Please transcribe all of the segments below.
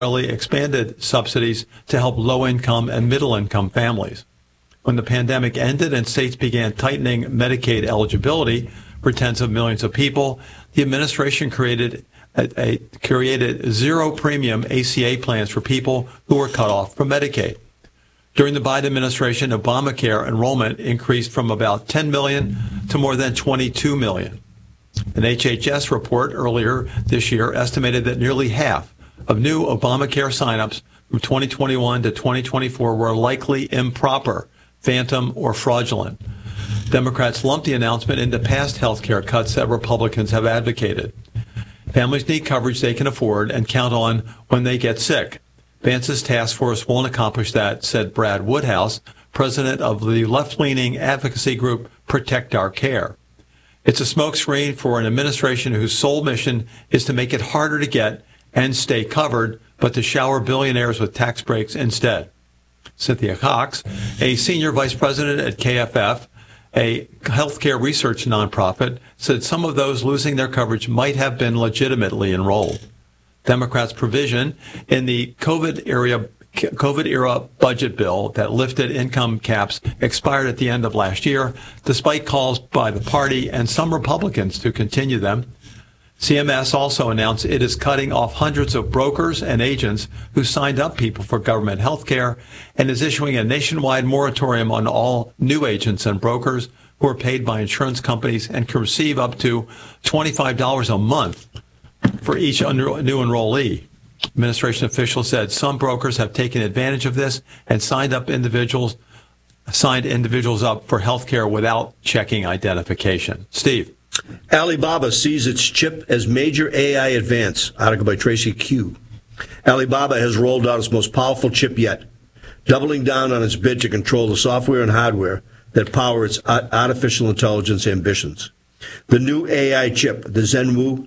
expanded subsidies to help low-income and middle-income families. When the pandemic ended and states began tightening Medicaid eligibility for tens of millions of people, the administration created zero-premium ACA plans for people who were cut off from Medicaid. During the Biden administration, Obamacare enrollment increased from about 10 million to more than 22 million. An HHS report earlier this year estimated that nearly half of new Obamacare signups from 2021 to 2024 were likely improper, phantom, or fraudulent. Democrats lumped the announcement into past health care cuts that Republicans have advocated. Families need coverage they can afford and count on when they get sick. Vance's task force won't accomplish that, said Brad Woodhouse, president of the left-leaning advocacy group Protect Our Care. It's a smokescreen for an administration whose sole mission is to make it harder to get and stay covered, but to shower billionaires with tax breaks instead. Cynthia Cox, a senior vice president at KFF, a healthcare research nonprofit, said some of those losing their coverage might have been legitimately enrolled. Democrats' provision in the COVID-era budget bill that lifted income caps expired at the end of last year, despite calls by the party and some Republicans to continue them. CMS also announced it is cutting off hundreds of brokers and agents who signed up people for government health care and is issuing a nationwide moratorium on all new agents and brokers who are paid by insurance companies and can receive up to $25 a month for each new enrollee. Administration officials said some brokers have taken advantage of this and signed individuals up for health care without checking identification. Steve. Alibaba sees its chip as major AI advance. Article by Tracy Q. Alibaba has rolled out its most powerful chip yet, doubling down on its bid to control the software and hardware that power its artificial intelligence ambitions. The new AI chip, the Zhenwu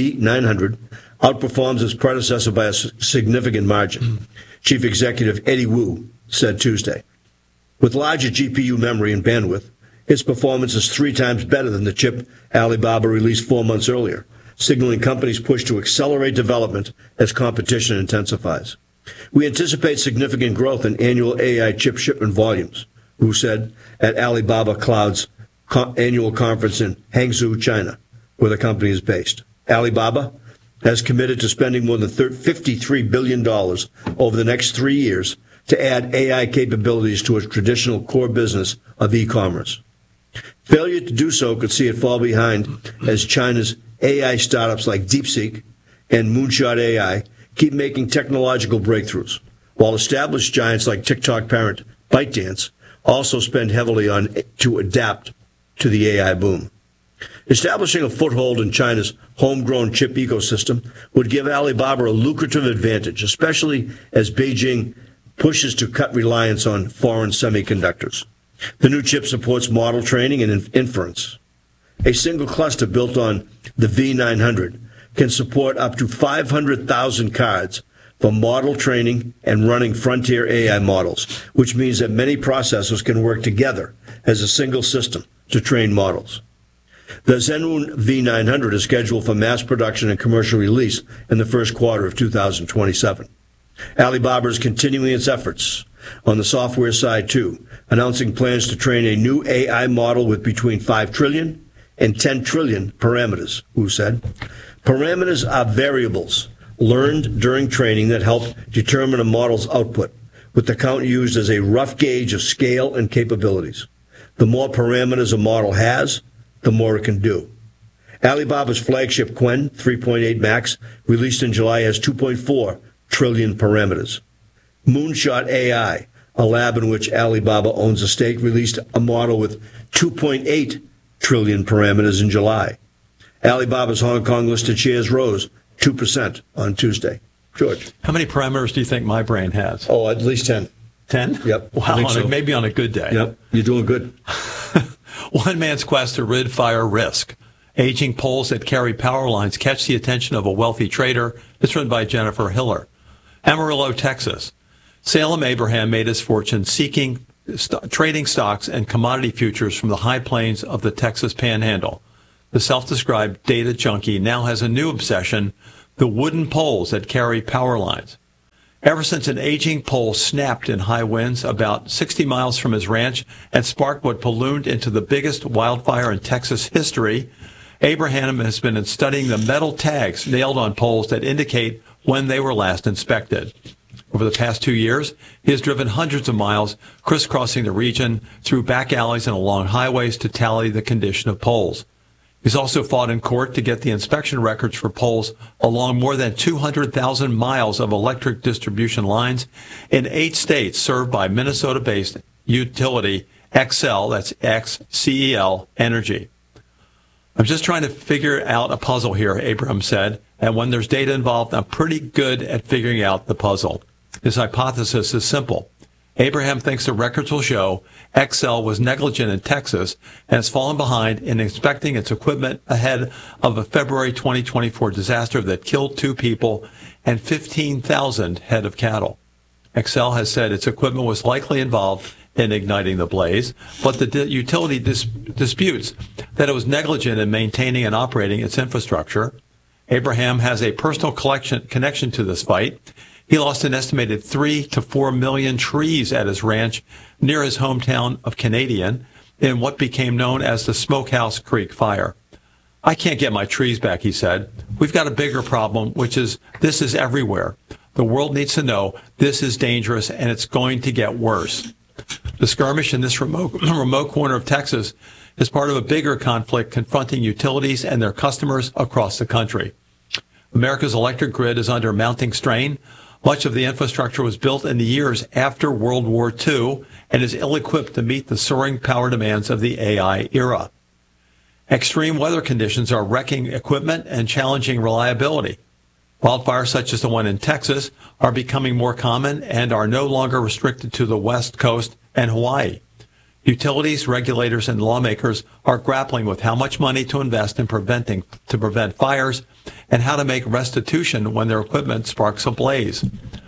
V900, outperforms its predecessor by a significant margin, Chief Executive Eddie Wu said Tuesday. With larger GPU memory and bandwidth, its performance is 3 times better than the chip Alibaba released 4 months earlier, signaling companies' push to accelerate development as competition intensifies. We anticipate significant growth in annual AI chip shipment volumes, Wu said at Alibaba Cloud's annual conference in Hangzhou, China, where the company is based. Alibaba has committed to spending more than $53 billion over the next 3 years to add AI capabilities to its traditional core business of e-commerce. Failure to do so could see it fall behind as China's AI startups like DeepSeek and Moonshot AI keep making technological breakthroughs, while established giants like TikTok parent ByteDance also spend heavily to adapt to the AI boom. Establishing a foothold in China's homegrown chip ecosystem would give Alibaba a lucrative advantage, especially as Beijing pushes to cut reliance on foreign semiconductors. The new chip supports model training and inference. A single cluster built on the V900 can support up to 500,000 cards for model training and running frontier AI models, which means that many processors can work together as a single system to train models. The Zhenwu V900 is scheduled for mass production and commercial release in the first quarter of 2027. Alibaba is continuing its efforts on the software side, too, announcing plans to train a new AI model with between 5 trillion and 10 trillion parameters, Wu said. Parameters are variables learned during training that help determine a model's output, with the count used as a rough gauge of scale and capabilities. The more parameters a model has, the more it can do. Alibaba's flagship Qwen 3.8 Max, released in July, has 2.4 trillion parameters. Moonshot AI, a lab in which Alibaba owns a stake, released a model with 2.8 trillion parameters in July. Alibaba's Hong Kong listed shares rose 2% on Tuesday. George. How many parameters do you think my brain has? Oh, at least 10. 10? Yep. Wow, maybe on a good day. Yep, you're doing good. One man's quest to rid fire risk. Aging poles that carry power lines catch the attention of a wealthy trader. It's written by Jennifer Hiller. Amarillo, Texas. Salem Abraham made his fortune trading stocks and commodity futures from the high plains of the Texas Panhandle. The self-described data junkie now has a new obsession, the wooden poles that carry power lines. ever since an aging pole snapped in high winds about 60 miles from his ranch and sparked what ballooned into the biggest wildfire in Texas history. Abraham has been studying the metal tags nailed on poles that indicate when they were last inspected. Over the past 2 years, he has driven hundreds of miles, crisscrossing the region through back alleys and along highways to tally the condition of poles. He's also fought in court to get the inspection records for poles along more than 200,000 miles of electric distribution lines in 8 states served by Minnesota-based utility Xcel, that's XCEL Energy. I'm just trying to figure out a puzzle here, Abraham said, and when there's data involved, I'm pretty good at figuring out the puzzle. His hypothesis is simple. Abraham thinks the records will show Xcel was negligent in Texas and has fallen behind in inspecting its equipment ahead of a February 2024 disaster that killed 2 people and 15,000 head of cattle. Xcel has said its equipment was likely involved in igniting the blaze, but the utility disputes that it was negligent in maintaining and operating its infrastructure. Abraham has a personal connection to this fight. He lost an estimated 3 to 4 million trees at his ranch near his hometown of Canadian in what became known as the Smokehouse Creek Fire. I can't get my trees back, he said. We've got a bigger problem, which is this is everywhere. The world needs to know this is dangerous and it's going to get worse. The skirmish in this remote corner of Texas is part of a bigger conflict confronting utilities and their customers across the country. America's electric grid is under mounting strain. Much of the infrastructure was built in the years after World War II and is ill-equipped to meet the soaring power demands of the AI era. Extreme weather conditions are wrecking equipment and challenging reliability. Wildfires such as the one in Texas are becoming more common and are no longer restricted to the West Coast and Hawaii. Utilities, regulators, and lawmakers are grappling with how much money to invest in to prevent fires and how to make restitution when their equipment sparks a blaze.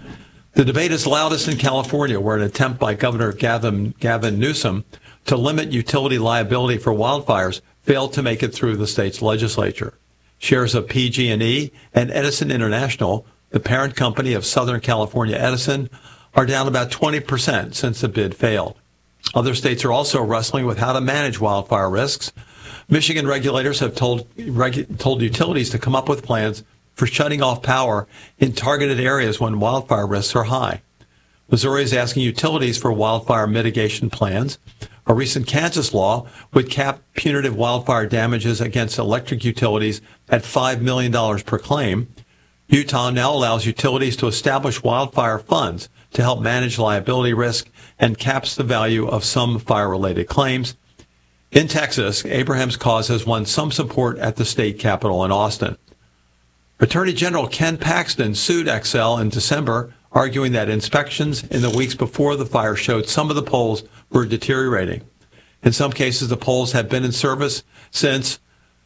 The debate is loudest in California, where an attempt by Governor Gavin Newsom to limit utility liability for wildfires failed to make it through the state's legislature. Shares of PG&E and Edison International, the parent company of Southern California Edison, are down about 20% since the bid failed. Other states are also wrestling with how to manage wildfire risks. Michigan regulators have told utilities to come up with plans for shutting off power in targeted areas when wildfire risks are high. Missouri is asking utilities for wildfire mitigation plans. A recent Kansas law would cap punitive wildfire damages against electric utilities at $5 million per claim. Utah now allows utilities to establish wildfire funds to help manage liability risk and caps the value of some fire-related claims. In Texas, Abraham's cause has won some support at the state capitol in Austin. Attorney General Ken Paxton sued Xcel in December, arguing that inspections in the weeks before the fire showed some of the poles were deteriorating. In some cases, the poles have been in service since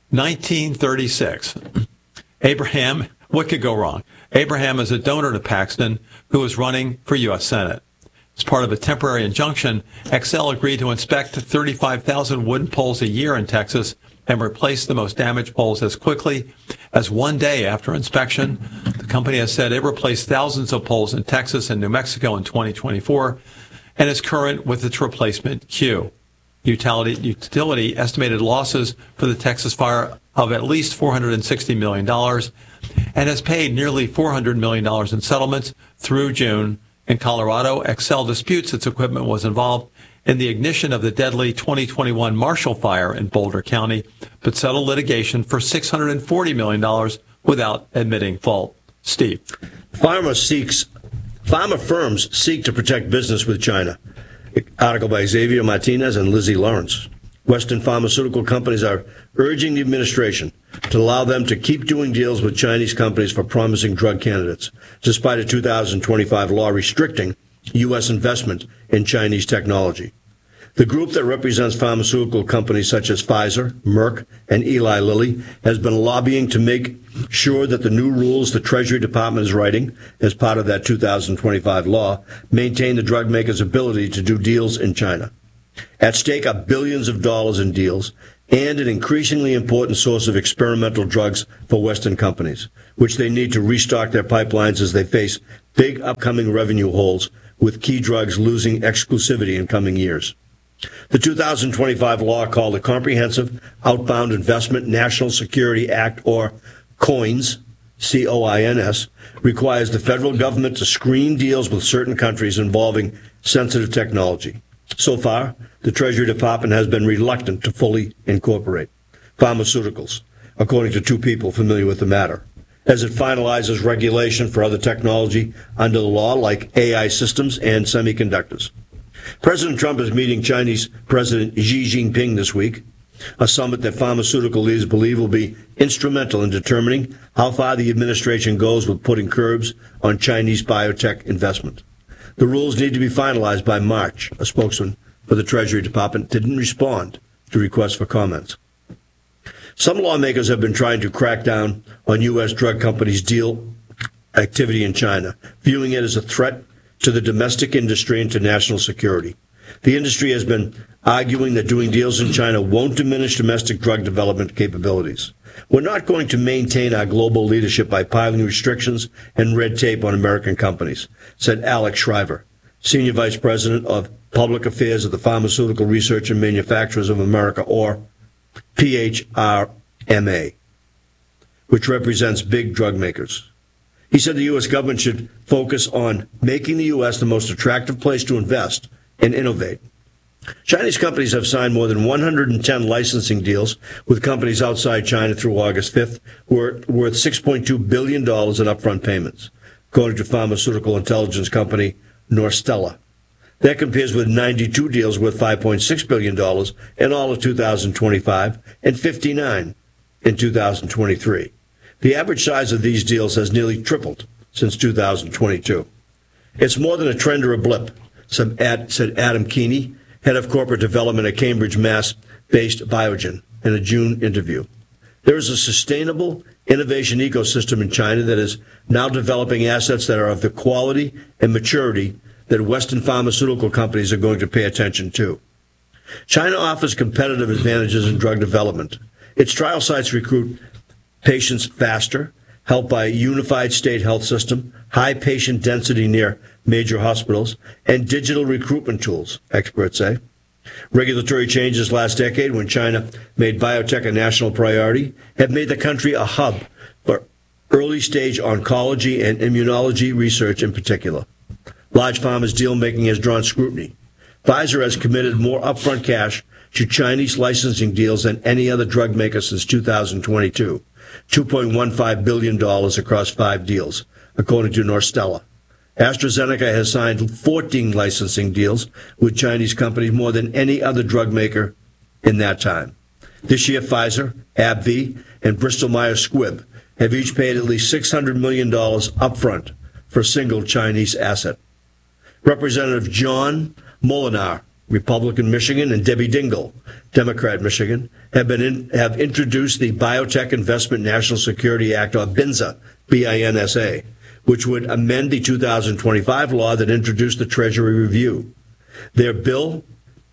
1936. Abraham, what could go wrong? Abraham is a donor to Paxton, who is running for U.S. Senate. As part of a temporary injunction, Xcel agreed to inspect 35,000 wooden poles a year in Texas and replace the most damaged poles as quickly as 1 day after inspection. The company has said it replaced thousands of poles in Texas and New Mexico in 2024 and is current with its replacement queue. Utility estimated losses for the Texas fire of at least $460 million and has paid nearly $400 million in settlements through June. In Colorado, Xcel disputes its equipment was involved in the ignition of the deadly 2021 Marshall Fire in Boulder County, but settled litigation for $640 million without admitting fault. Steve. Pharma firms seek to protect business with China. Article by Xavier Martinez and Lizzie Lawrence. Western pharmaceutical companies are urging the administration to allow them to keep doing deals with Chinese companies for promising drug candidates, despite a 2025 law restricting U.S. investment in Chinese technology. The group that represents pharmaceutical companies such as Pfizer, Merck, and Eli Lilly has been lobbying to make sure that the new rules the Treasury Department is writing as part of that 2025 law maintain the drug makers' ability to do deals in China. At stake are billions of dollars in deals and an increasingly important source of experimental drugs for Western companies, which they need to restock their pipelines as they face big upcoming revenue holes, with key drugs losing exclusivity in coming years. The 2025 law, called the Comprehensive Outbound Investment National Security Act, or COINS, C-O-I-N-S, requires the federal government to screen deals with certain countries involving sensitive technology. So far, the Treasury Department has been reluctant to fully incorporate pharmaceuticals, according to two people familiar with the matter, as it finalizes regulation for other technology under the law, like AI systems and semiconductors. President Trump is meeting Chinese President Xi Jinping this week, a summit that pharmaceutical leaders believe will be instrumental in determining how far the administration goes with putting curbs on Chinese biotech investment. The rules need to be finalized by March. A spokesman for the Treasury Department didn't respond to requests for comments. Some lawmakers have been trying to crack down on U.S. drug companies' deal activity in China, viewing it as a threat to the domestic industry and to national security. The industry has been arguing that doing deals in China won't diminish domestic drug development capabilities. We're not going to maintain our global leadership by piling restrictions and red tape on American companies, said Alex Shriver, Senior Vice President of Public Affairs at the Pharmaceutical Research and Manufacturers of America, or PHRMA, which represents big drug makers. He said the U.S. government should focus on making the U.S. the most attractive place to invest and innovate. Chinese companies have signed more than 110 licensing deals with companies outside China through August 5th, worth $6.2 billion in upfront payments, according to pharmaceutical intelligence company Norstella. That compares with 92 deals worth $5.6 billion in all of 2025 and 59 in 2023. The average size of these deals has nearly tripled since 2022. It's more than a trend or a blip, said Adam Keeney, head of corporate development at Cambridge, Mass.-based Biogen, in a June interview. There is a sustainable innovation ecosystem in China that is now developing assets that are of the quality and maturity that Western pharmaceutical companies are going to pay attention to. China offers competitive advantages in drug development. Its trial sites recruit patients faster, helped by a unified state health system, high patient density near major hospitals, and digital recruitment tools, experts say. Regulatory changes last decade, when China made biotech a national priority, have made the country a hub for early-stage oncology and immunology research in particular. Large pharma's deal-making has drawn scrutiny. Pfizer has committed more upfront cash to Chinese licensing deals than any other drug maker since 2022, $2.15 billion across 5 deals, according to Norstella. AstraZeneca has signed 14 licensing deals with Chinese companies, more than any other drug maker in that time. This year, Pfizer, AbbVie, and Bristol-Myers Squibb have each paid at least $600 million upfront for a single Chinese asset. Representative John Molinar, Republican Michigan, and Debbie Dingell, Democrat Michigan, have introduced the Biotech Investment National Security Act, or BINSA, B-I-N-S-A, which would amend the 2025 law that introduced the Treasury Review. Their bill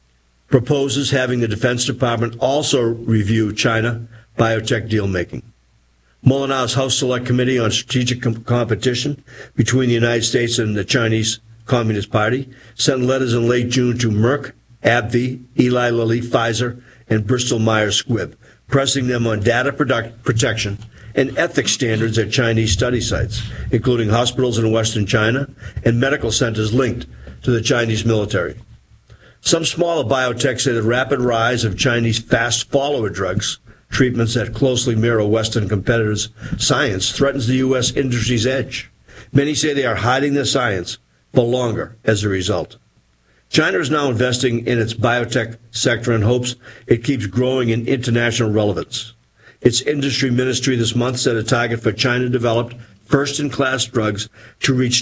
proposes having the Defense Department also review China biotech deal-making. Molinar's House Select Committee on Strategic Competition between the United States and the Chinese Communist Party sent letters in late June to Merck, AbbVie, Eli Lilly, Pfizer, and Bristol-Myers Squibb, pressing them on data protection and ethics standards at Chinese study sites, including hospitals in Western China and medical centers linked to the Chinese military. Some smaller biotechs say the rapid rise of Chinese fast follower drugs, treatments that closely mirror Western competitors' science, threatens the U.S. industry's edge. Many say they are hiding their science for longer as a result. China is now investing in its biotech sector and hopes it keeps growing in international relevance. Its industry ministry this month set a target for China-developed first-in-class drugs to reach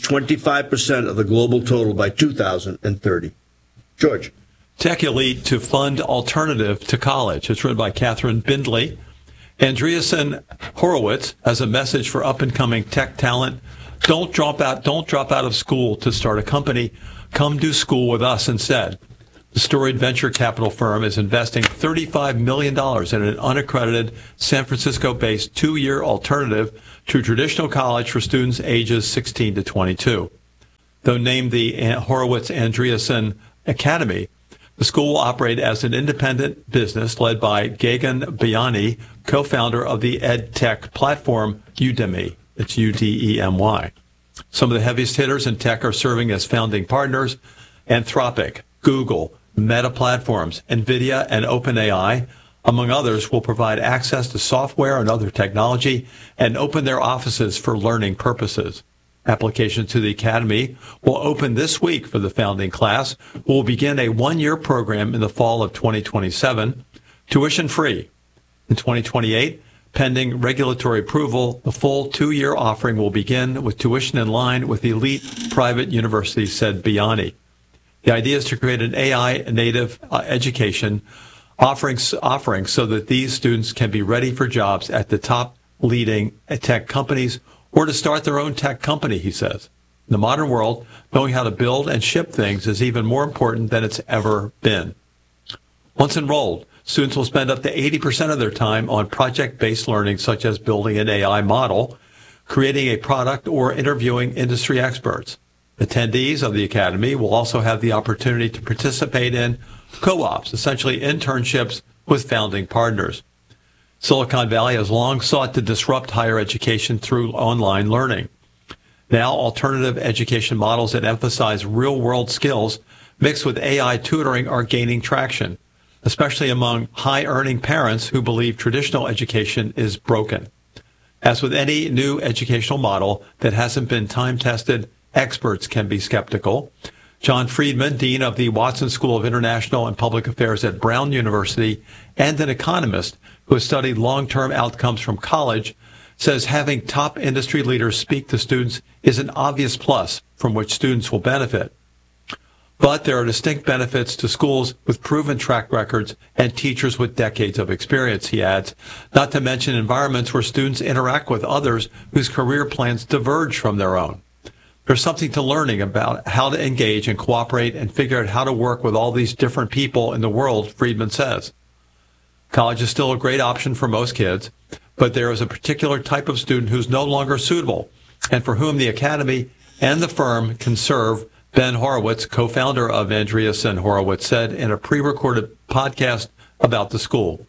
25% of the global total by 2030. George. Tech Elite to fund alternative to college. It's written by Catherine Bindley. Andreessen Horowitz has a message for up-and-coming tech talent. Don't drop out of school to start a company. Come do school with us instead. The storied venture capital firm is investing $35 million in an unaccredited San Francisco-based 2-year alternative to traditional college for students ages 16 to 22. Though named the Horowitz Andreessen Academy, the school will operate as an independent business led by Gagan Bayani, co-founder of the ed tech platform Udemy. It's Udemy. Some of the heaviest hitters in tech are serving as founding partners: Anthropic, Google, Meta Platforms, NVIDIA, and OpenAI, among others, will provide access to software and other technology and open their offices for learning purposes. Applications to the Academy will open this week for the founding class. We'll begin a 1-year program in the fall of 2027, tuition free. In 2028, pending regulatory approval, the full 2-year offering will begin with tuition in line with elite private universities, said Biani. The idea is to create an AI-native education offering so that these students can be ready for jobs at the top leading tech companies or to start their own tech company, he says. In the modern world, knowing how to build and ship things is even more important than it's ever been. Once enrolled, students will spend up to 80% of their time on project-based learning, such as building an AI model, creating a product, or interviewing industry experts. Attendees of the Academy will also have the opportunity to participate in co-ops, essentially internships with founding partners. Silicon Valley has long sought to disrupt higher education through online learning. Now, alternative education models that emphasize real-world skills mixed with AI tutoring are gaining traction, especially among high-earning parents who believe traditional education is broken. As with any new educational model that hasn't been time-tested, experts can be skeptical. John Friedman, dean of the Watson School of International and Public Affairs at Brown University and an economist who has studied long-term outcomes from college, says having top industry leaders speak to students is an obvious plus from which students will benefit. But there are distinct benefits to schools with proven track records and teachers with decades of experience, he adds, not to mention environments where students interact with others whose career plans diverge from their own. There's something to learning about how to engage and cooperate and figure out how to work with all these different people in the world, Friedman says. College is still a great option for most kids, but there is a particular type of student who's no longer suitable and for whom the Academy and the firm can serve, Ben Horowitz, co-founder of Andreessen Horowitz, said in a pre-recorded podcast about the school.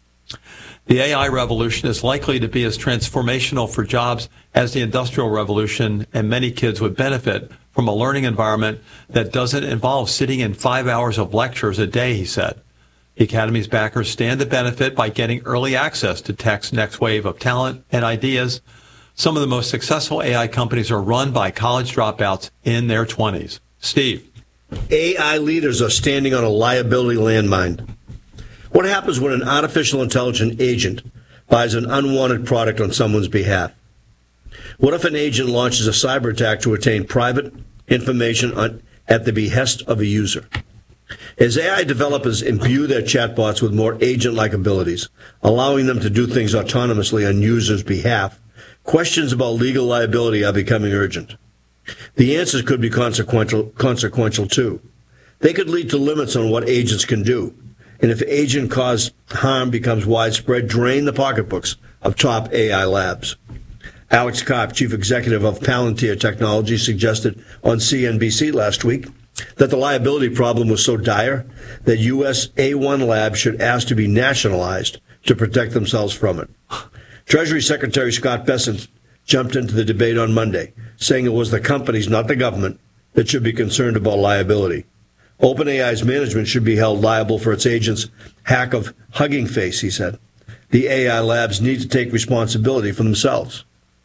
The AI revolution is likely to be as transformational for jobs as the Industrial Revolution, and many kids would benefit from a learning environment that doesn't involve sitting in 5 hours of lectures a day, he said. The Academy's backers stand to benefit by getting early access to tech's next wave of talent and ideas. Some of the most successful AI companies are run by college dropouts in their 20s. Steve. AI leaders are standing on a liability landmine. What happens when an artificial intelligence agent buys an unwanted product on someone's behalf? What if an agent launches a cyber attack to obtain private information at the behest of a user? As AI developers imbue their chatbots with more agent-like abilities, allowing them to do things autonomously on users' behalf, questions about legal liability are becoming urgent. The answers could be consequential too. They could lead to limits on what agents can do. And if agent-caused harm becomes widespread, drain the pocketbooks of top AI labs. Alex Karp, chief executive of Palantir Technology, suggested on CNBC last week that the liability problem was so dire that U.S. A1 labs should ask to be nationalized to protect themselves from it. Treasury Secretary Scott Bessent jumped into the debate on Monday, saying it was the companies, not the government, that should be concerned about liability. OpenAI's management should be held liable for its agent's hack of Hugging Face, he said. The AI labs need to take responsibility for themselves.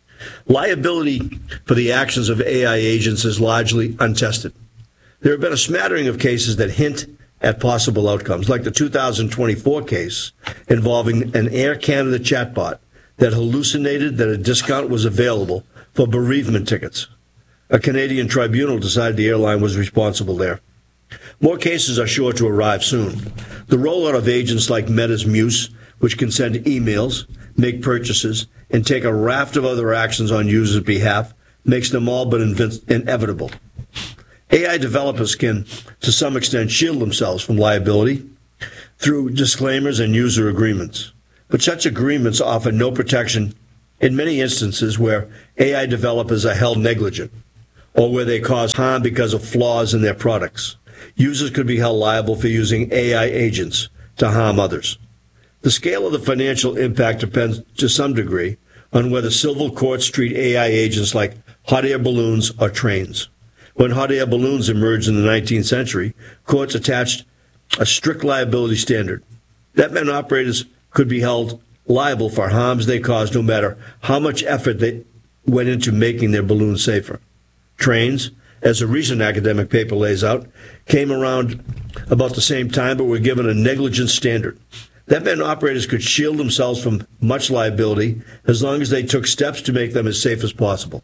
Liability for the actions of AI agents is largely untested. There have been a smattering of cases that hint at possible outcomes, like the 2024 case involving an Air Canada chatbot that hallucinated that a discount was available for bereavement tickets. A Canadian tribunal decided the airline was responsible there. More cases are sure to arrive soon. The rollout of agents like Meta's Muse, which can send emails, make purchases, and take a raft of other actions on users' behalf, makes them all but inevitable. AI developers can, to some extent, shield themselves from liability through disclaimers and user agreements. But such agreements offer no protection in many instances where AI developers are held negligent or where they cause harm because of flaws in their products. Users could be held liable for using AI agents to harm others. The scale of the financial impact depends to some degree on whether civil courts treat AI agents like hot air balloons or trains. When hot air balloons emerged in the 19th century, courts attached a strict liability standard. That meant operators could be held liable for harms they caused no matter how much effort they went into making their balloons safer. Trains, as a recent academic paper lays out, came around about the same time but were given a negligence standard. That meant operators could shield themselves from much liability as long as they took steps to make them as safe as possible.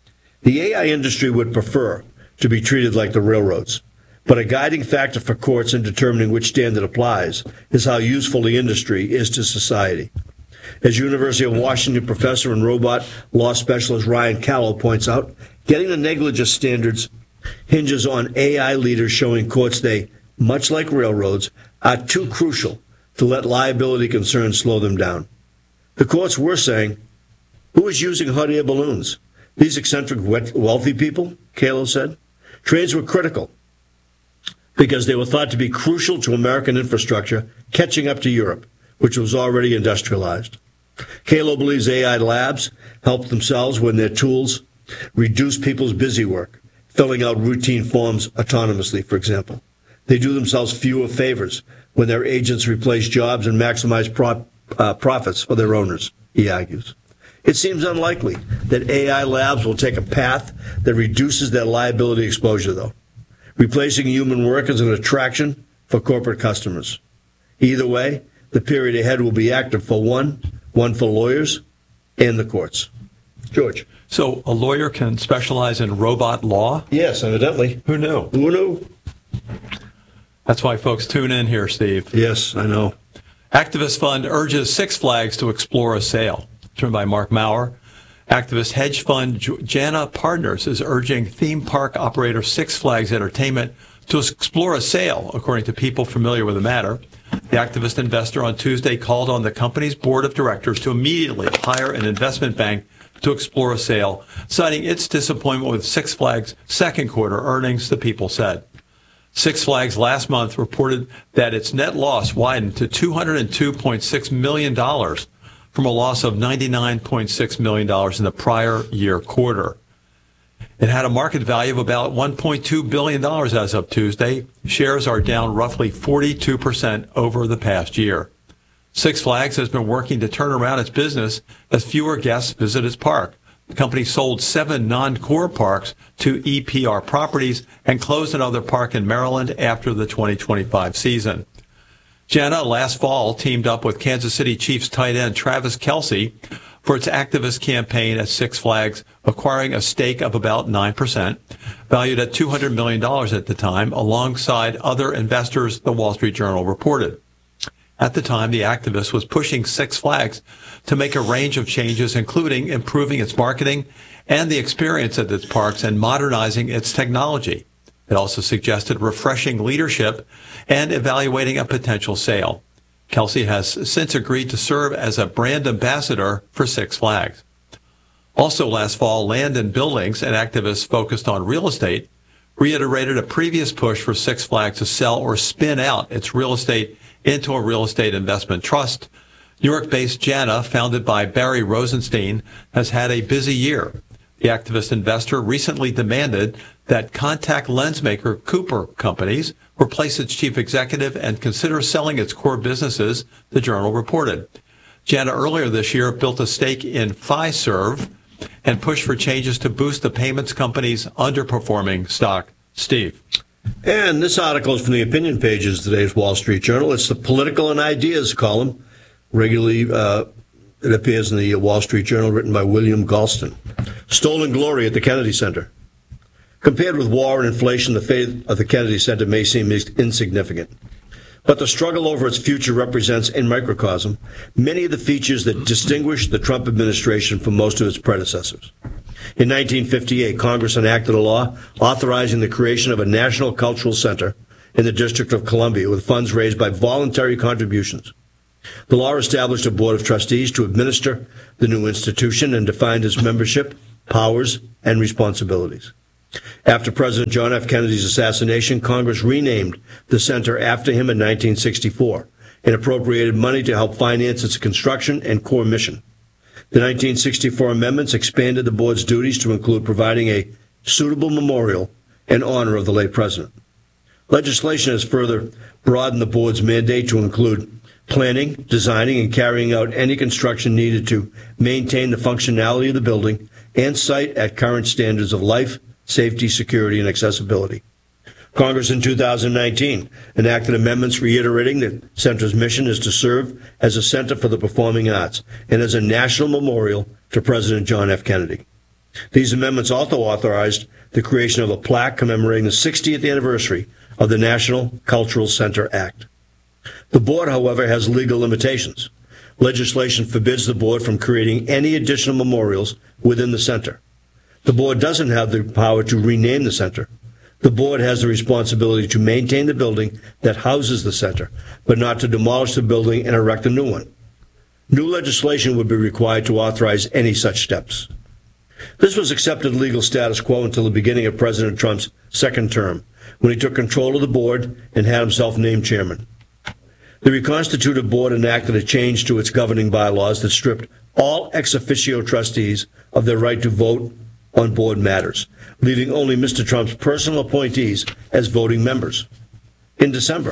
The AI industry would prefer to be treated like the railroads, but a guiding factor for courts in determining which standard applies is how useful the industry is to society. As University of Washington professor and robot law specialist Ryan Callow points out, getting the negligence standards hinges on AI leaders showing courts they, much like railroads, are too crucial to let liability concerns slow them down. The courts were saying, who is using hot air balloons? These eccentric, wealthy people, Callow said. Trains were critical because they were thought to be crucial to American infrastructure catching up to Europe, which was already industrialized. Callow believes AI labs help themselves when their tools reduce people's busy work, filling out routine forms autonomously, for example. They do themselves fewer favors when their agents replace jobs and maximize profits for their owners, he argues. It seems unlikely that AI labs will take a path that reduces their liability exposure, though. Replacing human work is an attraction for corporate customers. Either way, the period ahead will be active for one for lawyers and the courts. George. So a lawyer can specialize in robot law? Yes, evidently. Who knew? Who knew? That's why folks tune in here, Steve. Yes, I know. Activist Fund urges Six Flags to explore a sale. Written by Mark Maurer. Activist hedge fund Jana Partners is urging theme park operator Six Flags Entertainment to explore a sale, according to people familiar with the matter. The activist investor on Tuesday called on the company's board of directors to immediately hire an investment bank to explore a sale, citing its disappointment with Six Flags' second quarter earnings, the people said. Six Flags last month reported that its net loss widened to $202.6 million from a loss of $99.6 million in the prior year quarter. It had a market value of about $1.2 billion as of Tuesday. Shares are down roughly 42% over the past year. Six Flags has been working to turn around its business as fewer guests visit its park. The company sold 7 non-core parks to EPR Properties and closed another park in Maryland after the 2025 season. Jana last fall teamed up with Kansas City Chiefs tight end Travis Kelce for its activist campaign at Six Flags, acquiring a stake of about 9%, valued at $200 million at the time, alongside other investors, the Wall Street Journal reported. At the time, the activist was pushing Six Flags to make a range of changes, including improving its marketing and the experience at its parks and modernizing its technology. It also suggested refreshing leadership and evaluating a potential sale. Kelce has since agreed to serve as a brand ambassador for Six Flags. Also last fall, Land and Buildings, an activist focused on real estate, reiterated a previous push for Six Flags to sell or spin out its real estate into a real estate investment trust. New York-based Jana, founded by Barry Rosenstein, has had a busy year. The activist investor recently demanded that contact lens maker Cooper Companies replace its chief executive and consider selling its core businesses, the Journal reported. Jana earlier this year built a stake in Fiserv and pushed for changes to boost the payments company's underperforming stock. Steve. And this article is from the opinion pages of today's Wall Street Journal. It's the political and ideas column. Regularly, it appears in the Wall Street Journal, written by William Galston. Stolen glory at the Kennedy Center. Compared with war and inflation, the fate of the Kennedy Center may seem insignificant. But the struggle over its future represents, in microcosm, many of the features that distinguish the Trump administration from most of its predecessors. In 1958, Congress enacted a law authorizing the creation of a National Cultural Center in the District of Columbia with funds raised by voluntary contributions. The law established a board of trustees to administer the new institution and defined its membership, powers, and responsibilities. After President John F. Kennedy's assassination, Congress renamed the center after him in 1964 and appropriated money to help finance its construction and core mission. The 1964 amendments expanded the board's duties to include providing a suitable memorial in honor of the late president. Legislation has further broadened the board's mandate to include planning, designing, and carrying out any construction needed to maintain the functionality of the building and site at current standards of life, safety, security, and accessibility. Congress in 2019 enacted amendments reiterating the center's mission is to serve as a center for the performing arts and as a national memorial to President John F. Kennedy. These amendments also authorized the creation of a plaque commemorating the 60th anniversary of the National Cultural Center Act. The board, however, has legal limitations. Legislation forbids the board from creating any additional memorials within the center. The board doesn't have the power to rename the center. The board has the responsibility to maintain the building that houses the center, but not to demolish the building and erect a new one. New legislation would be required to authorize any such steps. This was accepted legal status quo until the beginning of President Trump's second term, when he took control of the board and had himself named chairman. The reconstituted board enacted a change to its governing bylaws that stripped all ex officio trustees of their right to vote on board matters, leaving only Mr. Trump's personal appointees as voting members. In December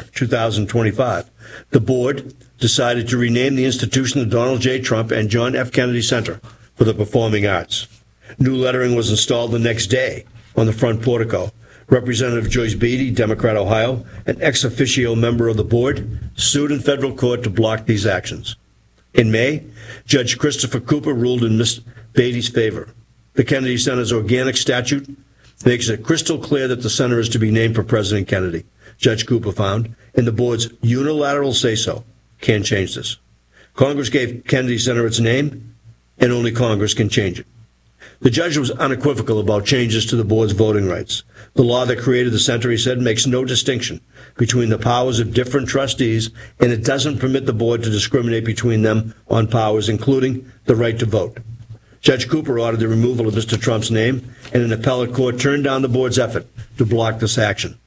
2025, the board decided to rename the institution the Donald J. Trump and John F. Kennedy Center for the Performing Arts. New lettering was installed the next day on the front portico. Representative Joyce Beatty, Democrat, Ohio, an ex officio member of the board, sued in federal court to block these actions. In May, Judge Christopher Cooper ruled in Ms. Beatty's favor. The Kennedy Center's organic statute makes it crystal clear that the center is to be named for President Kennedy, Judge Cooper found, and the board's unilateral say-so can't change this. Congress gave Kennedy Center its name, and only Congress can change it. The judge was unequivocal about changes to the board's voting rights. The law that created the center, he said, makes no distinction between the powers of different trustees, and it doesn't permit the board to discriminate between them on powers, including the right to vote. Judge Cooper ordered the removal of Mr. Trump's name, and an appellate court turned down the board's effort to block this action.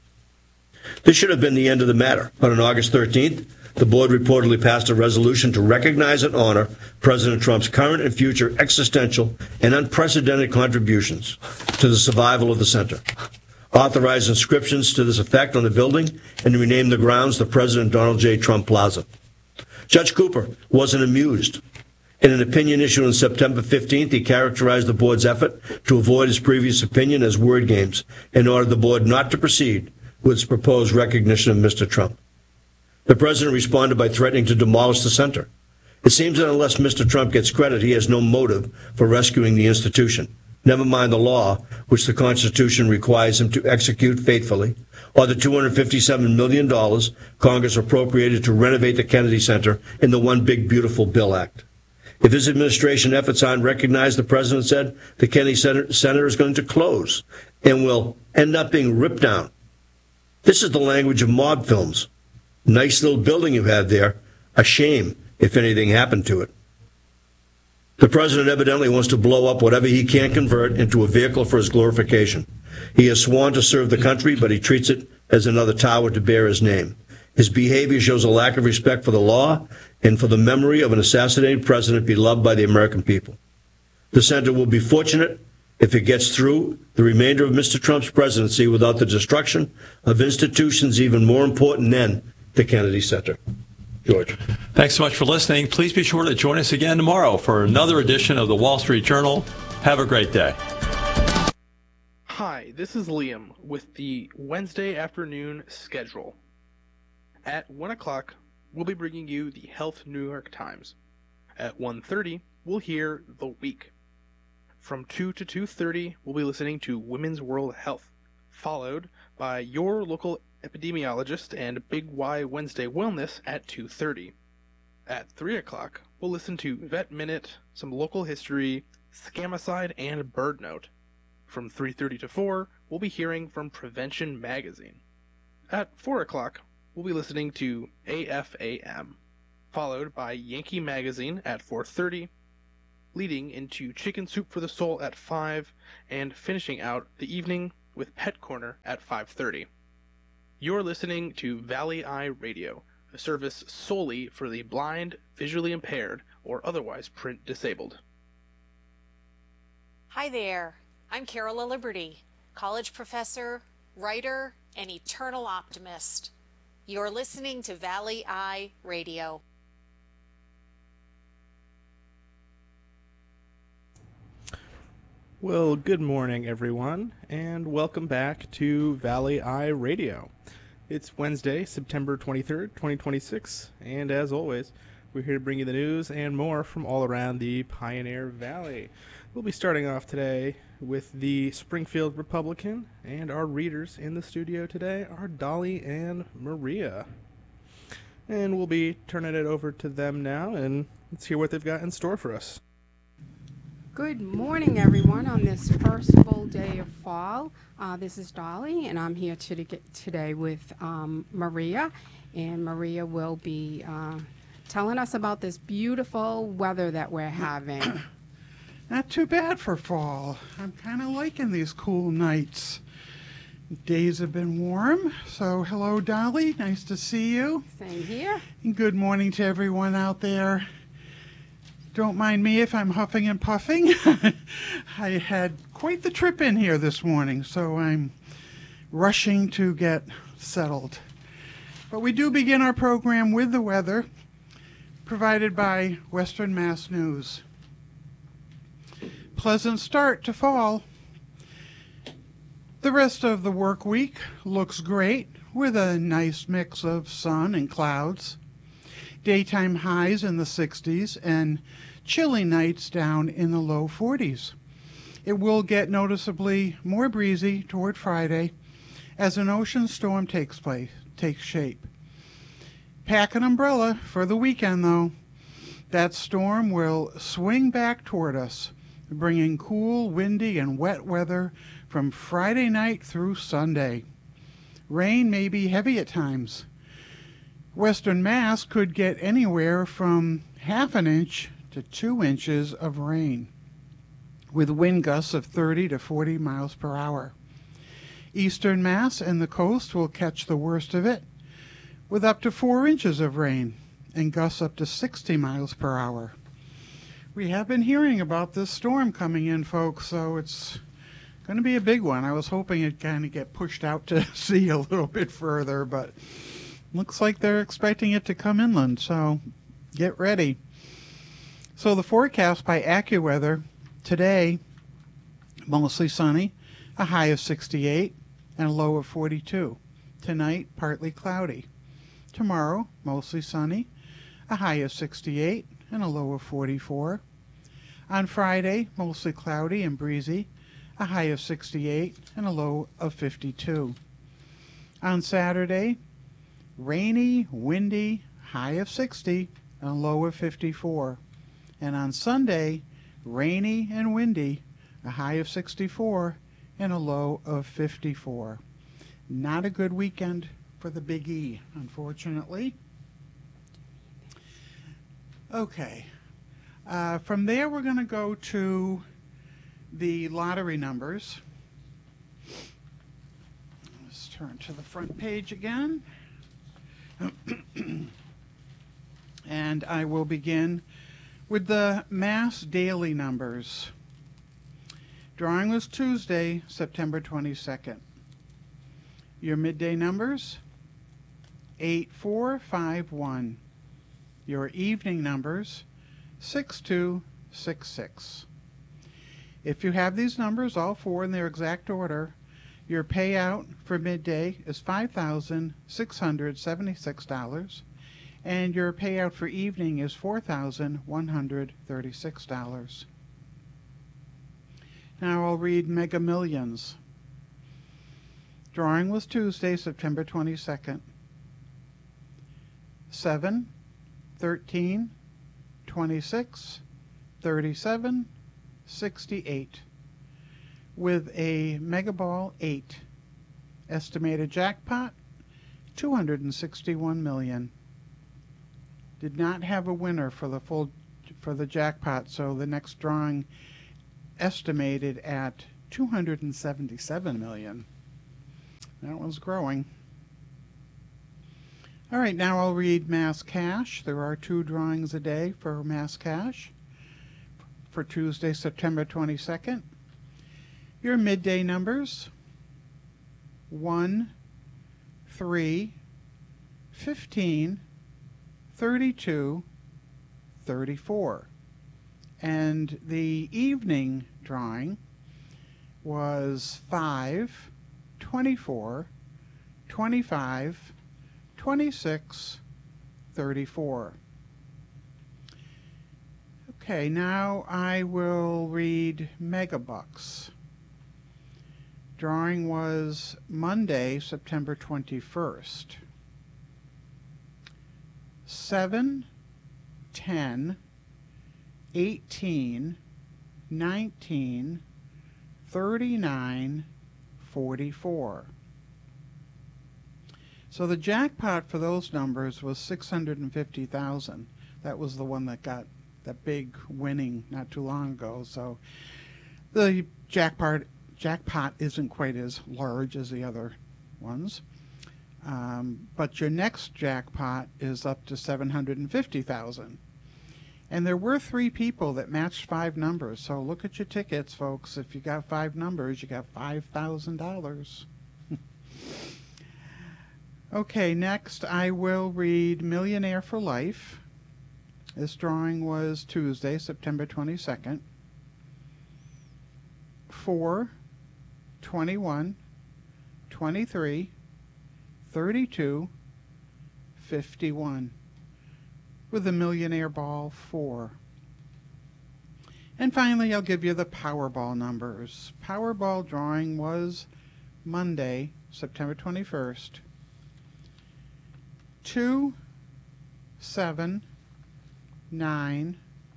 This should have been the end of the matter, but on August 13th, the board reportedly passed a resolution to recognize and honor President Trump's current and future existential and unprecedented contributions to the survival of the center, authorize inscriptions to this effect on the building, and rename the grounds the President Donald J. Trump Plaza. Judge Cooper wasn't amused. In an opinion issued on September 15th, he characterized the board's effort to avoid his previous opinion as word games and ordered the board not to proceed with its proposed recognition of Mr. Trump. The president responded by threatening to demolish the center. It seems that unless Mr. Trump gets credit, he has no motive for rescuing the institution, never mind the law, which the Constitution requires him to execute faithfully, or the $257 million Congress appropriated to renovate the Kennedy Center in the One Big Beautiful Bill Act. If his administration efforts aren't recognized, the president said, the Kennedy Center is going to close and will end up being ripped down. This is the language of mob films. Nice little building you have there. A shame if anything happened to it. The president evidently wants to blow up whatever he can't convert into a vehicle for his glorification. He has sworn to serve the country, but he treats it as another tower to bear his name. His behavior shows a lack of respect for the law and for the memory of an assassinated president beloved by the American people. The center will be fortunate if it gets through the remainder of Mr. Trump's presidency without the destruction of institutions even more important than the Kennedy Center. George. Thanks so much for listening. Please be sure to join us again tomorrow for another edition of the Wall Street Journal. Have a great day. Hi, this is Liam with the Wednesday afternoon schedule. At 1 o'clock, we'll be bringing you the Health New York Times. At 1:30, we'll hear The Week. From 2 to 2:30, we'll be listening to Women's World Health, followed by your local epidemiologist and Big Y Wednesday Wellness at 2:30. At 3 o'clock, we'll listen to Vet Minute, some local history, Scamicide, and Bird Note. From 3:30 to 4, we'll be hearing from Prevention Magazine. At 4 o'clock, we'll be listening to AFAM, followed by Yankee Magazine at 4:30, leading into Chicken Soup for the Soul at 5, and finishing out the evening with Pet Corner at 5:30. You're listening to Valley Eye Radio, a service solely for the blind, visually impaired, or otherwise print disabled. Hi there, I'm Carola Liberty, college professor, writer, and eternal optimist. You're listening to Valley Eye Radio. Well, good morning, everyone, and welcome back to Valley Eye Radio. It's Wednesday, September 23rd, 2026, and as always, we're here to bring you the news and more from all around the Pioneer Valley. We'll be starting off today with the Springfield Republican, and our readers in the studio today are Dolly and Maria. And we'll be turning it over to them now, and let's hear what they've got in store for us. Good morning, everyone, on this first full day of fall. This is Dolly, and I'm here today with Maria, and Maria will be telling us about this beautiful weather that we're having. Not too bad for fall. I'm kind of liking these cool nights. Days have been warm, so hello, Dolly. Nice to see you. Same here. And good morning to everyone out there. Don't mind me if I'm huffing and puffing. I had quite the trip in here this morning, so I'm rushing to get settled. But we do begin our program with the weather, provided by Western Mass News. Pleasant start to fall. The rest of the work week looks great, with a nice mix of sun and clouds. Daytime highs in the 60s and chilly nights down in the low 40s. It will get noticeably more breezy toward Friday as an ocean storm takes shape. Pack an umbrella for the weekend, though. That storm will swing back toward us, bringing cool, windy, and wet weather from Friday night through Sunday. Rain may be heavy at times. Western Mass could get anywhere from half an inch to 2 inches of rain, with wind gusts of 30 to 40 miles per hour. Eastern Mass and the coast will catch the worst of it, with up to 4 inches of rain and gusts up to 60 miles per hour. We have been hearing about this storm coming in, folks, so it's going to be a big one. I was hoping it'd kind of get pushed out to sea a little bit further, but looks like they're expecting it to come inland, so get ready. So the forecast by AccuWeather today, mostly sunny, a high of 68 and a low of 42. Tonight, partly cloudy. Tomorrow, mostly sunny, a high of 68 and a low of 44. On Friday, mostly cloudy and breezy, a high of 68 and a low of 52. On Saturday, rainy, windy, high of 60 and a low of 54. And on Sunday, rainy and windy, a high of 64 and a low of 54. Not a good weekend for the Big E, unfortunately. Okay. From there, we're going to go to the lottery numbers. Let's turn to the front page again. And I will begin with the Mass daily numbers. Drawing was Tuesday, September 22nd. Your midday numbers, 8451. Your evening numbers, 6266. If you have these numbers, all four in their exact order, your payout for midday is $5,676, and your payout for evening is $4,136. Now I'll read Mega Millions. Drawing was Tuesday, September 22nd. 7, 13, 26, 37, 68 with a Mega Ball 8. Estimated jackpot, $261 million. Did not have a winner for the jackpot, so the next drawing estimated at $277 million. That one's growing. All right, now I'll read Mass Cash. There are 2 drawings a day for Mass Cash for Tuesday, September 22nd. Your midday numbers: 1, 3, 15, 32, 34. And the evening drawing was 5, 24, 25, 26, 34. Okay, now I will read Megabucks. Drawing was Monday, September 21st. 7, 10, 18, 19, 39, 44. So the jackpot for those numbers was 650,000. That was the one that got that big winning not too long ago. So the jackpot isn't quite as large as the other ones. But your next jackpot is up to 750,000. And there were 3 people that matched 5 numbers. So look at your tickets, folks. If you got 5 numbers, you got $5,000. Okay, next I will read Millionaire for Life. This drawing was Tuesday, September 22nd. 4, 21, 23, 32, 51. With the Millionaire Ball 4. And finally, I'll give you the Powerball numbers. Powerball drawing was Monday, September 21st. 2, 7, 9,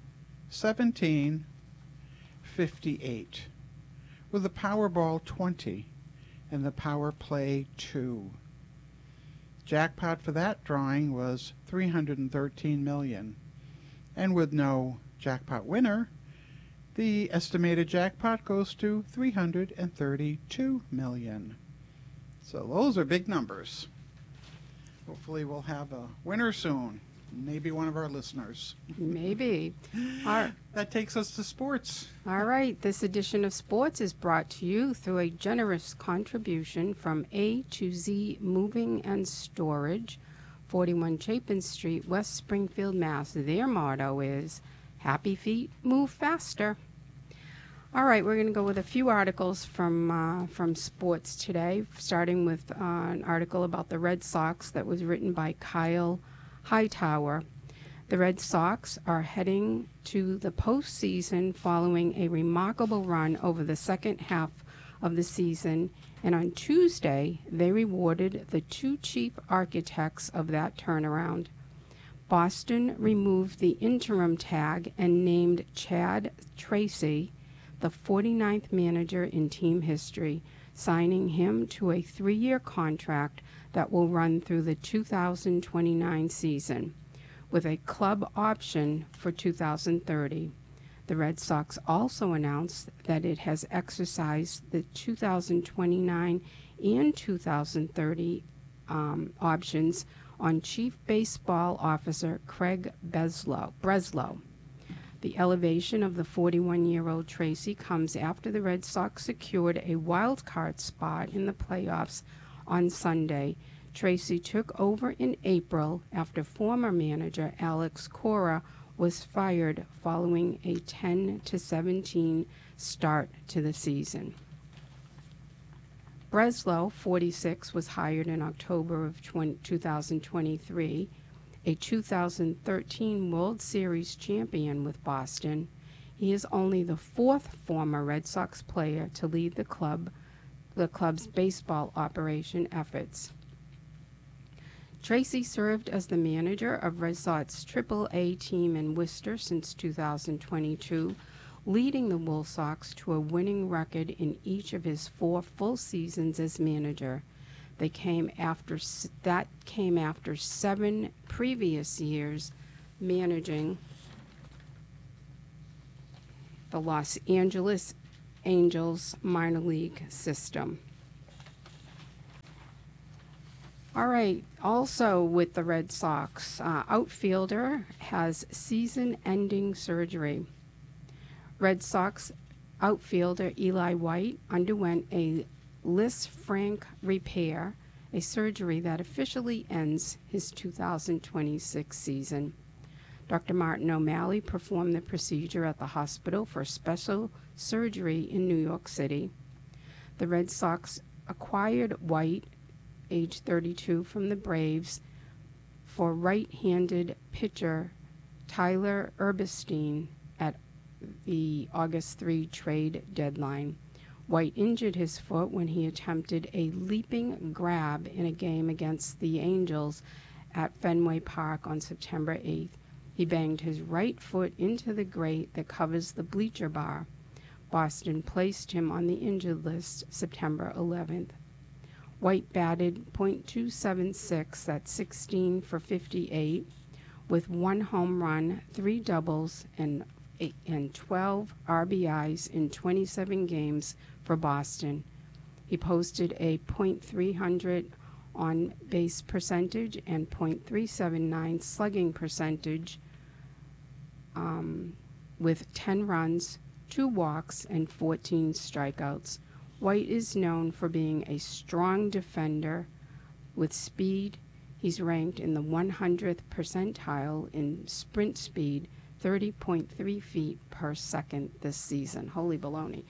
17, 58. With the Powerball 20 and the Power Play 2. Jackpot for that drawing was $313 million. And with no jackpot winner, the estimated jackpot goes to $332 million. So those are big numbers. Hopefully we'll have a winner soon. Maybe one of our listeners. Maybe. All right. That takes us to sports. All right. This edition of Sports is brought to you through a generous contribution from A to Z Moving and Storage, 41 Chapin Street, West Springfield, Mass. Their motto is, Happy Feet, Move Faster. All right, we're going to go with a few articles from sports today, starting with an article about the Red Sox that was written by Kyle Hightower. The Red Sox are heading to the postseason following a remarkable run over the second half of the season, and on Tuesday they rewarded the 2 chief architects of that turnaround. Boston removed the interim tag and named Chad Tracy the 49th manager in team history, signing him to a 3-year contract that will run through the 2029 season, with a club option for 2030. The Red Sox also announced that it has exercised the 2029 and 2030 options on Chief Baseball Officer Craig Breslow. The elevation of the 41-year-old Tracy comes after the Red Sox secured a wild card spot in the playoffs on Sunday. Tracy took over in April after former manager Alex Cora was fired following a 10-17 start to the season. Breslow, 46, was hired in October of 2023, a 2013 World Series champion with Boston. He is only the 4th former Red Sox player to lead the club's baseball operation efforts. Tracy served as the manager of Red Sox AAA team in Worcester since 2022, leading the Wool Sox to a winning record in each of his 4 full seasons as manager. That came after 7 previous years managing the Los Angeles Angels minor league system. All right, also with the Red Sox, outfielder has season-ending surgery. Red Sox outfielder Eli White underwent a Lisfranc repair, a surgery that officially ends his 2026 season. Dr. Martin O'Malley performed the procedure at the hospital for special surgery in New York City. The Red Sox acquired White, age 32, from the Braves for right-handed pitcher Tyler Erbstein at the August 3 trade deadline. White injured his foot when he attempted a leaping grab in a game against the Angels at Fenway Park on September 8th. He banged his right foot into the grate that covers the bleacher bar. Boston placed him on the injured list September 11th. White batted .276, that's 16 for 58, with 1 home run, 3 doubles, and 12 RBIs in 27 games for Boston. He posted a .300 on base percentage and .379 slugging percentage with 10 runs, 2 walks, and 14 strikeouts. White is known for being a strong defender with speed. He's ranked in the 100th percentile in sprint speed, 30.3 feet per second this season. Holy baloney.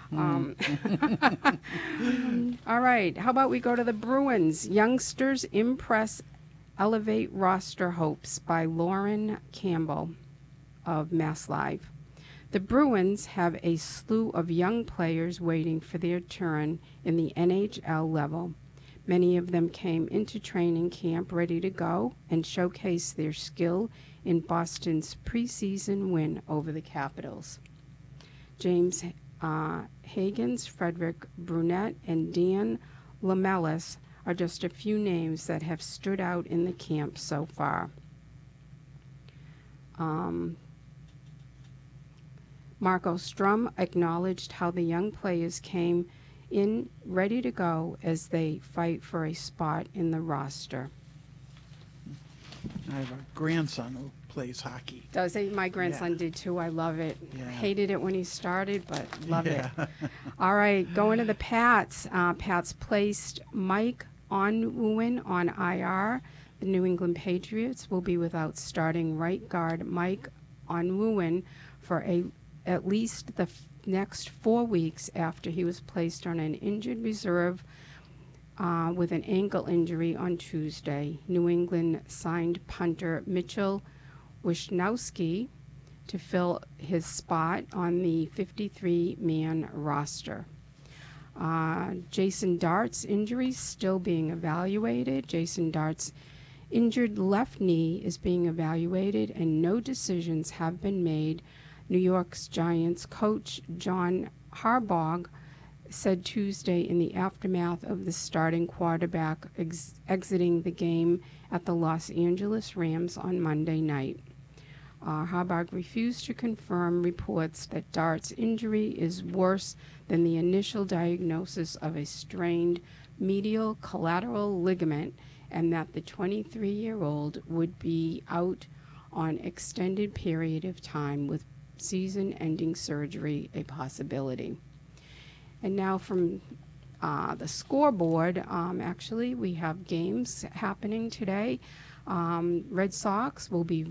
All right, how about we go to the Bruins? Youngsters impress, elevate roster hopes by Lauren Campbell of Mass Live. The Bruins have a slew of young players waiting for their turn in the NHL level. Many of them came into training camp ready to go and showcase their skill in Boston's preseason win over the Capitals. James Higgins, Frederick Brunette, and Dan Lamelas are just a few names that have stood out in the camp so far. Marco Strum acknowledged how the young players came in ready to go as they fight for a spot in the roster. I have a grandson who plays hockey. Does he? My grandson did too. I love it. Yeah. Hated it when he started, but love it. All right, going to the Pats. Pats placed Mike Onwuin on IR. The New England Patriots will be without starting right guard Mike Onwuin for at least the next 4 weeks after he was placed on an injured reserve with an ankle injury on Tuesday. New England signed punter Mitchell Wishnowsky to fill his spot on the 53-man roster. Jason Dart's injury still being evaluated. Jason Dart's injured left knee is being evaluated, and no decisions have been made. New York's Giants coach John Harbaugh said Tuesday in the aftermath of the starting quarterback exiting the game at the Los Angeles Rams on Monday night. Harbaugh refused to confirm reports that Dart's injury is worse than the initial diagnosis of a strained medial collateral ligament and that the 23-year-old would be out on extended period of time with season-ending surgery a possibility. And now from the scoreboard, actually we have games happening today. Red Sox will be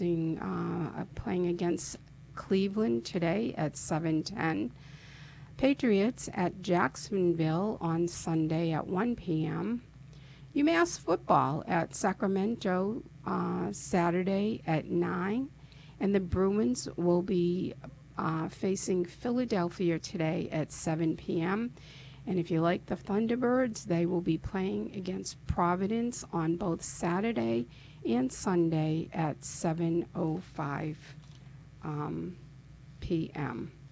playing against Cleveland today at 7:10. Patriots at Jacksonville on Sunday at 1 p.m. UMass football at Sacramento Saturday at 9. And the Bruins will be facing Philadelphia today at 7 p.m. And if you like the Thunderbirds, they will be playing against Providence on both Saturday and Sunday at 7:05 p.m.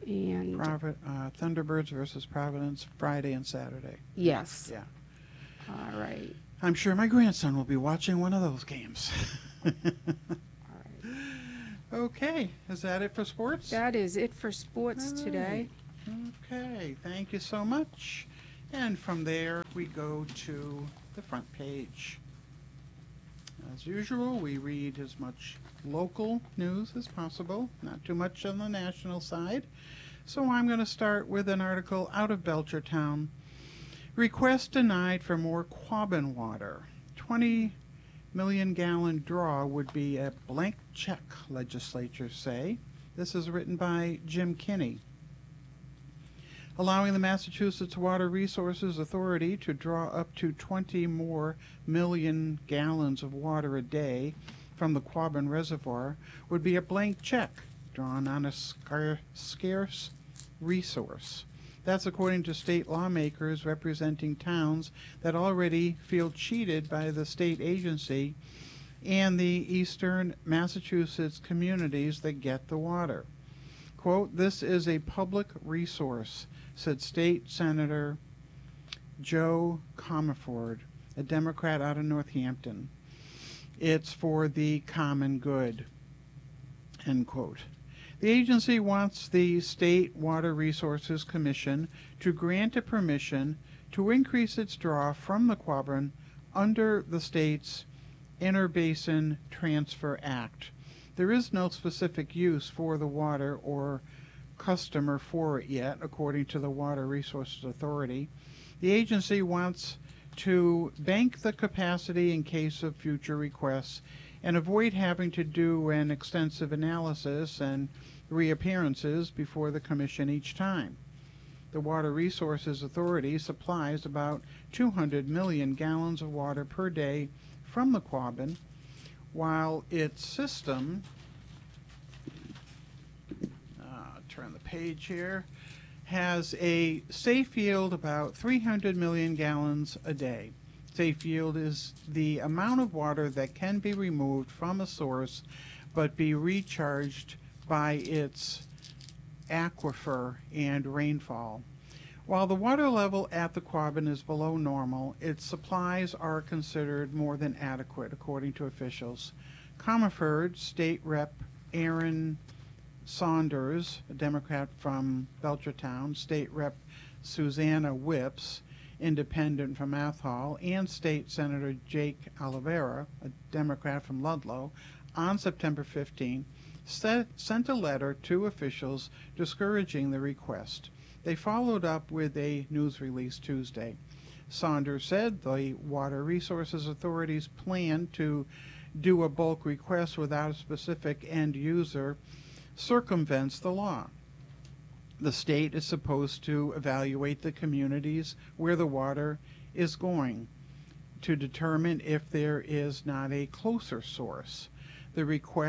And Thunderbirds versus Providence Friday and Saturday. yes. Yeah. All right. I'm sure my grandson will be watching one of those games. All right. Okay, is that it for sports? That is it for sports All today. Okay, thank you so much. And from there, we go to the front page. As usual, we read as much local news as possible, not too much on the national side. So I'm going to start with an article out of Belchertown. Request denied for more Quabbin water. 20 million gallon draw would be a blank check, legislators say. This is written by Jim Kinney. Allowing the Massachusetts Water Resources Authority to draw up to 20 more million gallons of water a day from the Quabbin Reservoir would be a blank check drawn on a scarce resource. That's according to state lawmakers representing towns that already feel cheated by the state agency and the eastern Massachusetts communities that get the water. Quote, "This is a public resource," said State Senator Joe Comerford, a Democrat out of Northampton. "It's for the common good," end quote. The agency wants the State Water Resources Commission to grant a permission to increase its draw from the Quabbin under the state's Interbasin Transfer Act. There is no specific use for the water or customer for it yet, according to the Water Resources Authority. The agency wants to bank the capacity in case of future requests and avoid having to do an extensive analysis and reappearances before the Commission each time. The Water Resources Authority supplies about 200 million gallons of water per day from the Quabbin, while its system, turn the page here, has a safe yield about 300 million gallons a day. Safe yield is the amount of water that can be removed from a source but be recharged by its aquifer and rainfall. While the water level at the Quabbin is below normal, its supplies are considered more than adequate, according to officials. Comerford State Rep Aaron Saunders, a Democrat from Belchertown, State Rep Susanna Whips, independent from Athol, and State Senator Jake Oliveira, a Democrat from Ludlow, on September 15, sent a letter to officials discouraging the request. They followed up with a news release Tuesday. Saunders said the Water Resources Authority's plan to do a bulk request without a specific end user circumvents the law. The state is supposed to evaluate the communities where the water is going to determine if there is not a closer source. The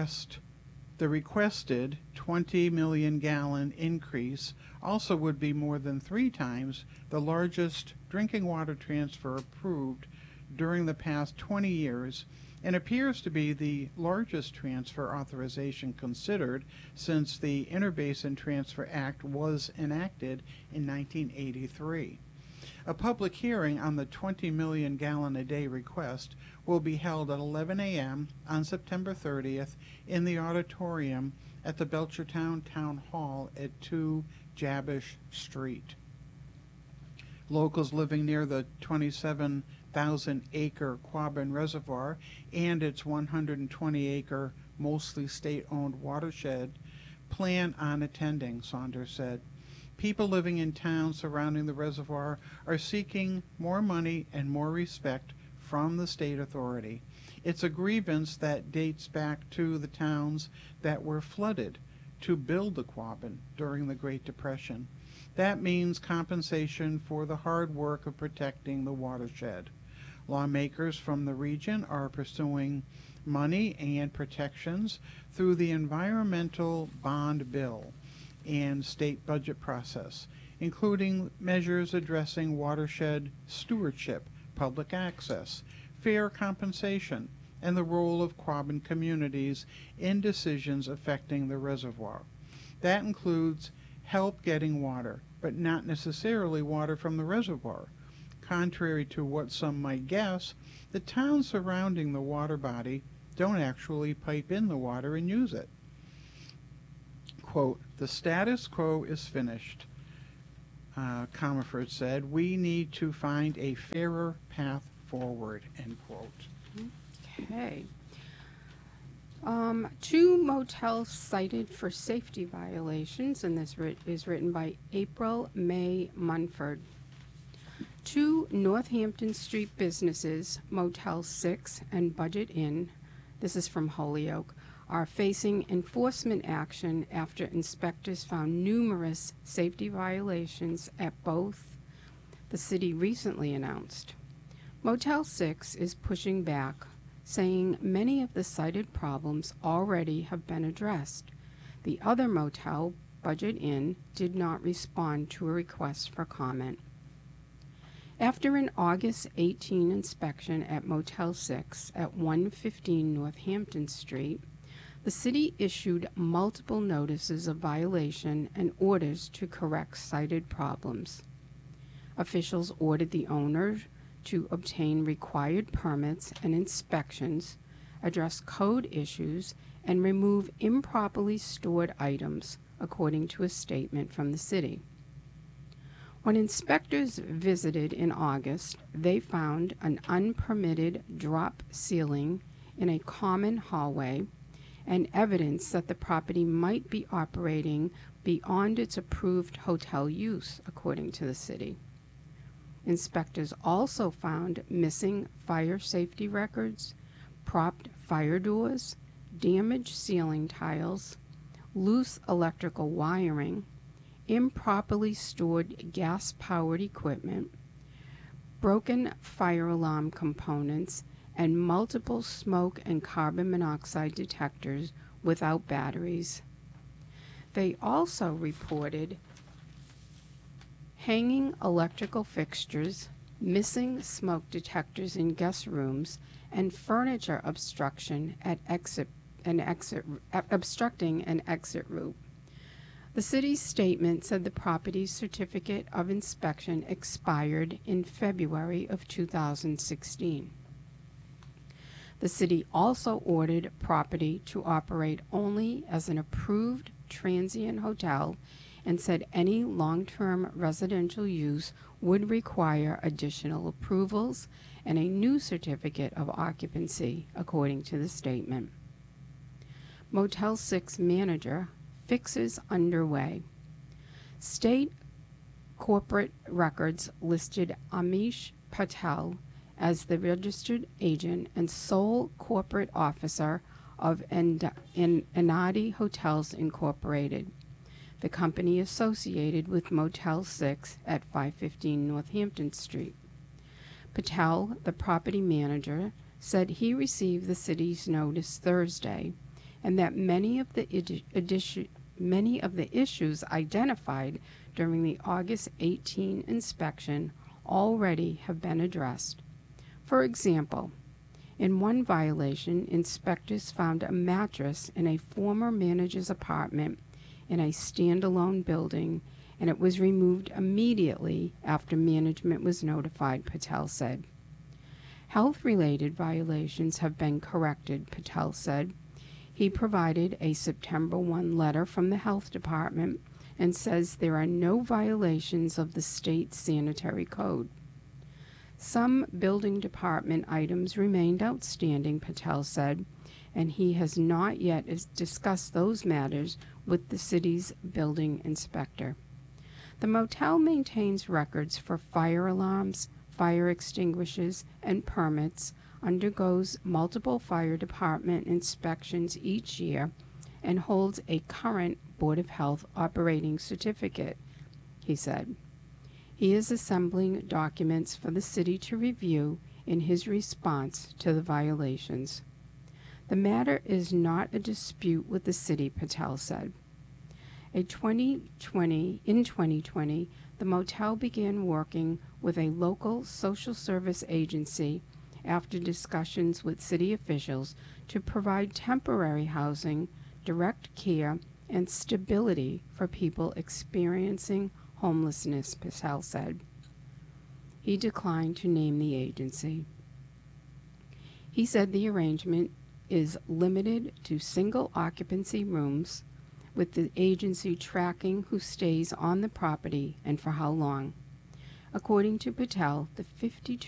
requested 20 million gallon increase also would be more than 3 times the largest drinking water transfer approved during the past 20 years and appears to be the largest transfer authorization considered since the Interbasin Transfer Act was enacted in 1983. A public hearing on the 20 million gallon a day request will be held at 11 a.m. on September 30th in the auditorium at the Belchertown Town Hall at 2 Jabesh Street. Locals living near the 27,000-acre Quabbin Reservoir and its 120-acre, mostly state-owned watershed plan on attending, Saunders said. People living in towns surrounding the reservoir are seeking more money and more respect from the state authority. It's a grievance that dates back to the towns that were flooded to build the Quabbin during the Great Depression. That means compensation for the hard work of protecting the watershed. Lawmakers from the region are pursuing money and protections through the Environmental Bond Bill and state budget process, including measures addressing watershed stewardship, public access, fair compensation, and the role of Quabbin communities in decisions affecting the reservoir. That includes help getting water, but not necessarily water from the reservoir. Contrary to what some might guess, the towns surrounding the water body don't actually pipe in the water and use it. Quote, "The status quo is finished," Comerford said. "We need to find a fairer path forward," end quote. Okay. 2 motels cited for safety violations, and this is written by April May Munford. 2 Northampton Street businesses, Motel 6 and Budget Inn, this is from Holyoke, are facing enforcement action after inspectors found numerous safety violations at both, the city recently announced. Motel 6 is pushing back, saying many of the cited problems already have been addressed. The other motel, Budget Inn, did not respond to a request for comment. After an August 18 inspection at Motel 6 at 115 Northampton Street, the city issued multiple notices of violation and orders to correct cited problems. Officials ordered the owner to obtain required permits and inspections, address code issues, and remove improperly stored items, according to a statement from the city. When inspectors visited in August, they found an unpermitted drop ceiling in a common hallway and evidence that the property might be operating beyond its approved hotel use, according to the city. Inspectors also found missing fire safety records, propped fire doors, damaged ceiling tiles, loose electrical wiring, improperly stored gas-powered equipment, broken fire alarm components, and multiple smoke and carbon monoxide detectors without batteries. They also reported hanging electrical fixtures, missing smoke detectors in guest rooms, and furniture obstruction obstructing an exit route. The city's statement said the property's certificate of inspection expired in February of 2016. The city also ordered property to operate only as an approved transient hotel and said any long-term residential use would require additional approvals and a new certificate of occupancy, according to the statement. Motel 6 manager, fixes underway. State corporate records listed Amish Patel as the registered agent and sole corporate officer of Enadi Hotels Incorporated, the company associated with Motel 6 at 515 Northampton Street. Patel, the property manager, said he received the city's notice Thursday and that many of the issues identified during the August 18 inspection already have been addressed. For example, in one violation, inspectors found a mattress in a former manager's apartment in a standalone building, and it was removed immediately after management was notified, Patel said. Health-related violations have been corrected, Patel said. He provided a September 1 letter from the health department and says there are no violations of the state sanitary code. Some building department items remained outstanding, Patel said, and he has not yet discussed those matters with the city's building inspector. The motel maintains records for fire alarms, fire extinguishers, and permits, undergoes multiple fire department inspections each year, and holds a current Board of Health operating certificate, he said. He is assembling documents for the city to review in his response to the violations. The matter is not a dispute with the city, Patel said. In 2020, the motel began working with a local social service agency after discussions with city officials to provide temporary housing, direct care, and stability for people experiencing homelessness, Patel said. He declined to name the agency. He said the arrangement is limited to single occupancy rooms, with the agency tracking who stays on the property and for how long. According to Patel, the 52